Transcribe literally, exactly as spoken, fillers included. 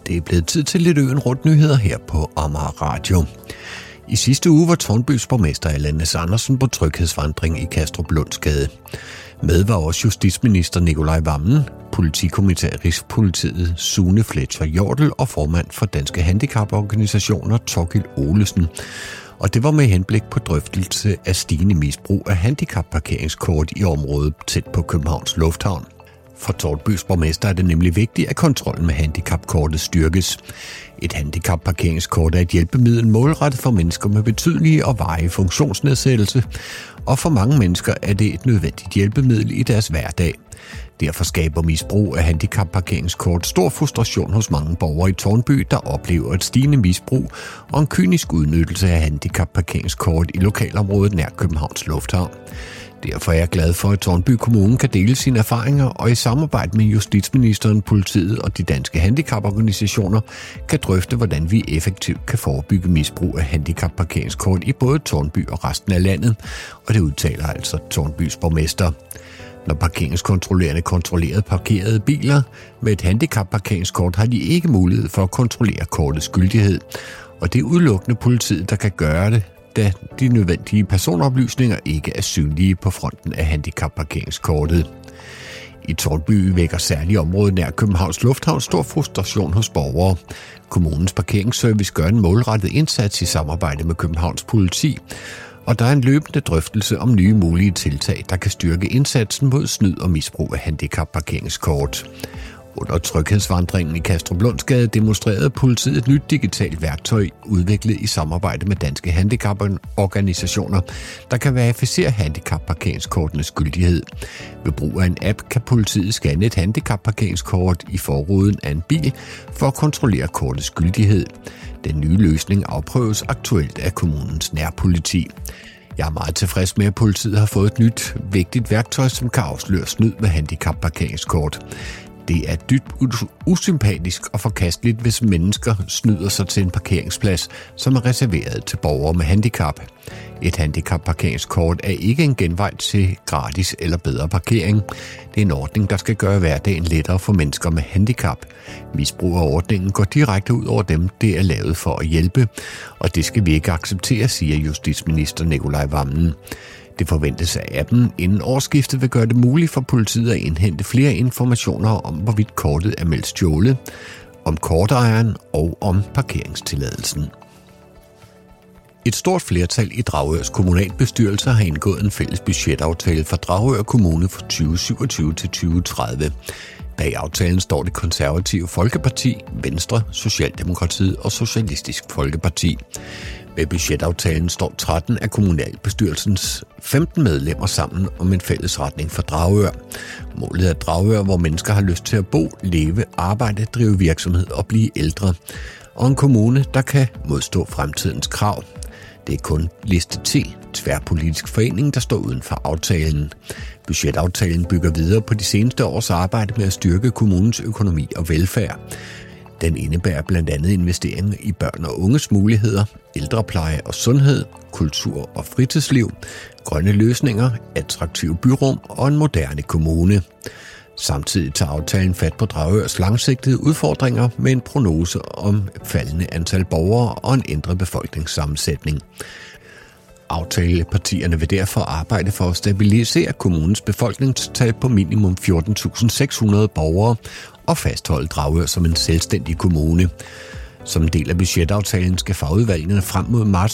Det er blevet tid til lidt øen rundt nyheder her på Amager Radio. I sidste uge var Tårnbys borgmester Alannes Andersen på tryghedsvandring i Kastrup Lundsgade. Med var også justitsminister Nicolai Wammen, politikommissær i Rigspolitiet Sune Fletcher Hjortel og formand for Danske Handicaporganisationer Thorkild Olesen. Og det var med henblik på drøftelse af stigende misbrug af handicapparkeringskort i området tæt på Københavns Lufthavn. For Tårnbys borgmester er det nemlig vigtigt, at kontrollen med handicapkortet styrkes. Et handicapparkeringskort er et hjælpemiddel målrettet for mennesker med betydelige og varige funktionsnedsættelse, og for mange mennesker er det et nødvendigt hjælpemiddel i deres hverdag. Derfor skaber misbrug af handicapparkeringskort stor frustration hos mange borgere i Tårnby, der oplever et stigende misbrug og en kynisk udnyttelse af handicapparkeringskort i lokalområdet nær Københavns Lufthavn. Derfor er jeg glad for, at Tårnby Kommune kan dele sine erfaringer og i samarbejde med justitsministeren, politiet og de danske handicaporganisationer kan drøfte, hvordan vi effektivt kan forebygge misbrug af handicapparkeringskort i både Tårnby og resten af landet, og det udtaler altså Tårnbys borgmester. Når parkeringskontrollerende kontrollerede parkerede biler med et handicapparkeringskort, har de ikke mulighed for at kontrollere kortets gyldighed, og det er udelukkende politiet, der kan gøre det, da de nødvendige personoplysninger ikke er synlige på fronten af handicapparkeringskortet. I Tårnby vækker særligt området nær Københavns Lufthavn stor frustration hos borgere. Kommunens parkeringsservice gør en målrettet indsats i samarbejde med Københavns politi, og der er en løbende drøftelse om nye mulige tiltag, der kan styrke indsatsen mod snyd og misbrug af handicapparkeringskort. Under tryghedsvandringen i Kastrup Lundsgade demonstrerede politiet et nyt digitalt værktøj, udviklet i samarbejde med Danske Handicaporganisationer, der kan verificere handicapparkeringskortenes gyldighed. Ved brug af en app kan politiet scanne et handicapparkeringskort i forruden af en bil for at kontrollere kortets gyldighed. Den nye løsning afprøves aktuelt af kommunens nærpoliti. Jeg er meget tilfreds med, at politiet har fået et nyt, vigtigt værktøj, som kan afsløre snyd med handicapparkeringskort. Det er dybt usympatisk og forkasteligt, hvis mennesker snyder sig til en parkeringsplads, som er reserveret til borgere med handicap. Et handicapparkeringskort er ikke en genvej til gratis eller bedre parkering. Det er en ordning, der skal gøre hverdagen lettere for mennesker med handicap. Misbrug af ordningen går direkte ud over dem, det er lavet for at hjælpe, og det skal vi ikke acceptere, siger justitsminister Nicolai Wammen. Det forventes, at appen inden årsskiftet vil gøre det muligt for politiet at indhente flere informationer om, hvorvidt kortet er meldt stjålet, om kortejeren og om parkeringstilladelsen. Et stort flertal i Dragørs kommunalbestyrelse har indgået en fælles budgetaftale for Dragør Kommune for tyve syvogtyve til tyve tredive. Bag aftalen står Det Konservative Folkeparti, Venstre, Socialdemokratiet og Socialistisk Folkeparti. Med budgetaftalen står tretten af kommunalbestyrelsens femten medlemmer sammen om en fælles retning for Dragør. Målet er Dragør, hvor mennesker har lyst til at bo, leve, arbejde, drive virksomhed og blive ældre. Og en kommune, der kan modstå fremtidens krav. Det er kun Liste T, tværpolitisk forening, der står uden for aftalen. Budgetaftalen bygger videre på de seneste års arbejde med at styrke kommunens økonomi og velfærd. Den indebærer blandt andet investeringer i børn og unges muligheder, ældrepleje og sundhed, kultur og fritidsliv, grønne løsninger, attraktive byrum og en moderne kommune. Samtidig tager aftalen fat på Dragørs langsigtede udfordringer med en prognose om faldende antal borgere og en ændret befolkningssammensætning. Aftalepartierne vil derfor arbejde for at stabilisere kommunens befolkningstal på minimum fjorten tusind seks hundrede borgere og fastholde Dragør som en selvstændig kommune. Som en del af budgetaftalen skal fagudvalgene frem mod marts